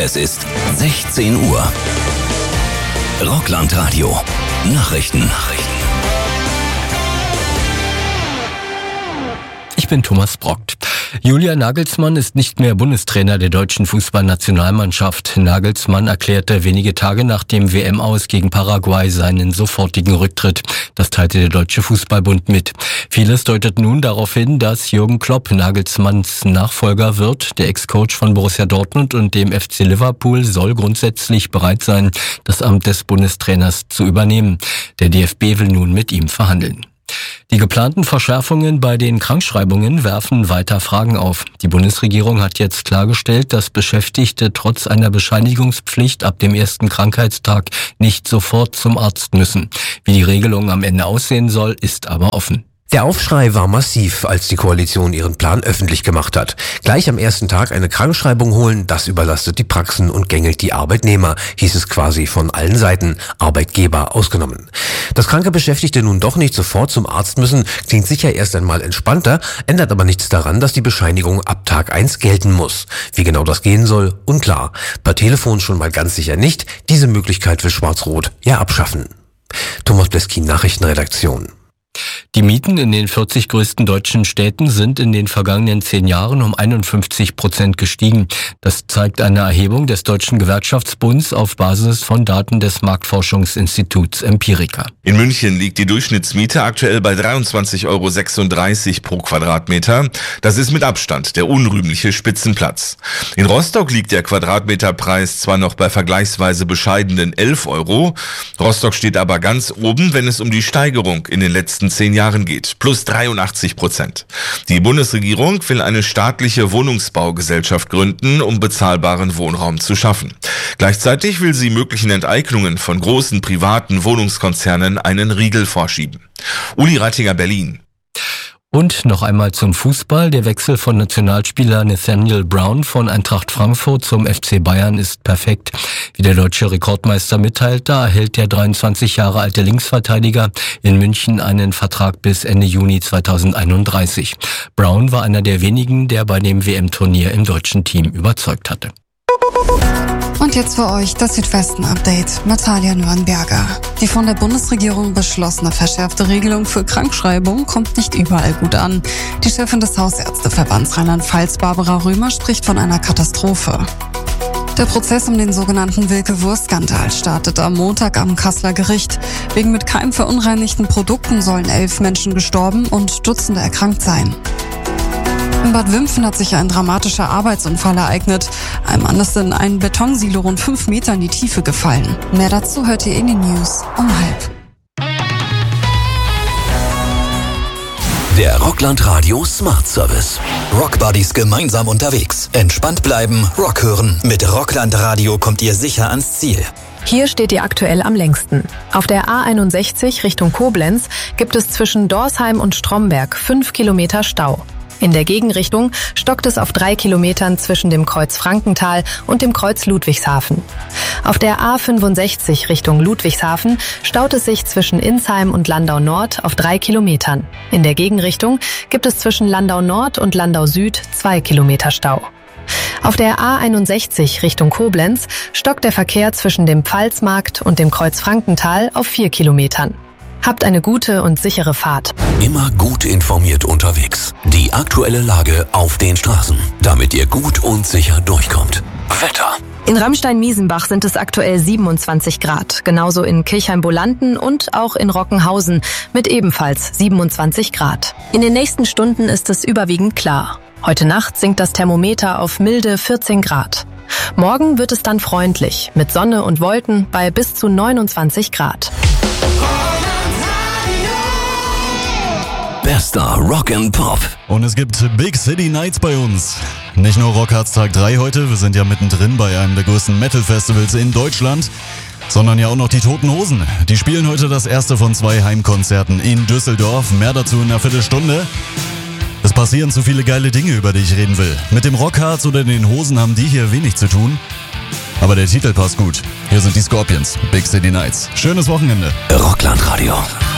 Es ist 16 Uhr. Rockland-Radio. Nachrichten. Ich bin Thomas Brockt. Julian Nagelsmann ist nicht mehr Bundestrainer der deutschen Fußballnationalmannschaft. Nagelsmann erklärte wenige Tage nach dem WM-Aus gegen Paraguay seinen sofortigen Rücktritt. Das teilte der Deutsche Fußballbund mit. Vieles deutet nun darauf hin, dass Jürgen Klopp Nagelsmanns Nachfolger wird. Der Ex-Coach von Borussia Dortmund und dem FC Liverpool soll grundsätzlich bereit sein, das Amt des Bundestrainers zu übernehmen. Der DFB will nun mit ihm verhandeln. Die geplanten Verschärfungen bei den Krankschreibungen werfen weiter Fragen auf. Die Bundesregierung hat jetzt klargestellt, dass Beschäftigte trotz einer Bescheinigungspflicht ab dem ersten Krankheitstag nicht sofort zum Arzt müssen. Wie die Regelung am Ende aussehen soll, ist aber offen. Der Aufschrei war massiv, als die Koalition ihren Plan öffentlich gemacht hat. Gleich am ersten Tag eine Krankschreibung holen, das überlastet die Praxen und gängelt die Arbeitnehmer, hieß es quasi von allen Seiten, Arbeitgeber ausgenommen. Dass kranke Beschäftigte nun doch nicht sofort zum Arzt müssen, klingt sicher erst einmal entspannter, ändert aber nichts daran, dass die Bescheinigung ab Tag 1 gelten muss. Wie genau das gehen soll, unklar. Per Telefon schon mal ganz sicher nicht. Diese Möglichkeit will Schwarz-Rot ja abschaffen. Thomas Bleskin, Nachrichtenredaktion. Die Mieten in den 40 größten deutschen Städten sind in den vergangenen 10 Jahren um 51% gestiegen. Das zeigt eine Erhebung des Deutschen Gewerkschaftsbunds auf Basis von Daten des Marktforschungsinstituts Empirica. In München liegt die Durchschnittsmiete aktuell bei 23,36 € pro Quadratmeter. Das ist mit Abstand der unrühmliche Spitzenplatz. In Rostock liegt der Quadratmeterpreis zwar noch bei vergleichsweise bescheidenen 11 €. Rostock steht aber ganz oben, wenn es um die Steigerung in den letzten 10 Jahren geht, plus 83%. Die Bundesregierung will eine staatliche Wohnungsbaugesellschaft gründen, um bezahlbaren Wohnraum zu schaffen. Gleichzeitig will sie möglichen Enteignungen von großen privaten Wohnungskonzernen einen Riegel vorschieben. Uli Rattinger, Berlin. Und noch einmal zum Fußball. Der Wechsel von Nationalspieler Nathaniel Brown von Eintracht Frankfurt zum FC Bayern ist perfekt. Wie der deutsche Rekordmeister mitteilt, da erhält der 23 Jahre alte Linksverteidiger in München einen Vertrag bis Ende Juni 2031. Brown war einer der wenigen, der bei dem WM-Turnier im deutschen Team überzeugt hatte. Und jetzt für euch das Südwesten-Update mit Talia Nürnberger. Die von der Bundesregierung beschlossene verschärfte Regelung für Krankschreibung kommt nicht überall gut an. Die Chefin des Hausärzteverbands Rheinland-Pfalz, Barbara Römer, spricht von einer Katastrophe. Der Prozess um den sogenannten Wilke-Wurst-Skandal startet am Montag am Kasseler Gericht. Wegen mit Keim verunreinigten Produkten sollen 11 Menschen gestorben und Dutzende erkrankt sein. In Bad Wimpfen hat sich ein dramatischer Arbeitsunfall ereignet. Ein Mann ist in ein Betonsilo rund 5 Meter in die Tiefe gefallen. Mehr dazu hört ihr in den News um 12:30. Der Rockland-Radio Smart Service. Rockbuddies gemeinsam unterwegs. Entspannt bleiben, Rock hören. Mit Rockland-Radio kommt ihr sicher ans Ziel. Hier steht ihr aktuell am längsten. Auf der A61 Richtung Koblenz gibt es zwischen Dorsheim und Stromberg 5 Kilometer Stau. In der Gegenrichtung stockt es auf 3 Kilometern zwischen dem Kreuz Frankenthal und dem Kreuz Ludwigshafen. Auf der A65 Richtung Ludwigshafen staut es sich zwischen Insheim und Landau Nord auf 3 Kilometern. In der Gegenrichtung gibt es zwischen Landau Nord und Landau Süd 2 Kilometer Stau. Auf der A61 Richtung Koblenz stockt der Verkehr zwischen dem Pfalzmarkt und dem Kreuz Frankenthal auf 4 Kilometern. Habt eine gute und sichere Fahrt. Immer gut informiert unterwegs. Die aktuelle Lage auf den Straßen, damit ihr gut und sicher durchkommt. Wetter. In Rammstein-Miesenbach sind es aktuell 27 Grad. Genauso in Kirchheim-Bolanden und auch in Rockenhausen mit ebenfalls 27 Grad. In den nächsten Stunden ist es überwiegend klar. Heute Nacht sinkt das Thermometer auf milde 14 Grad. Morgen wird es dann freundlich mit Sonne und Wolken bei bis zu 29 Grad. Bester Rock and Pop. Und es gibt Big City Nights bei uns. Nicht nur Rockharz Tag 3 heute, wir sind ja mittendrin bei einem der größten Metal-Festivals in Deutschland, sondern ja auch noch die Toten Hosen. Die spielen heute das erste von 2 Heimkonzerten in Düsseldorf. Mehr dazu in einer Viertelstunde. Es passieren zu viele geile Dinge, über die ich reden will. Mit dem Rockharz oder den Hosen haben die hier wenig zu tun. Aber der Titel passt gut. Hier sind die Scorpions, Big City Nights. Schönes Wochenende. Rockland Radio.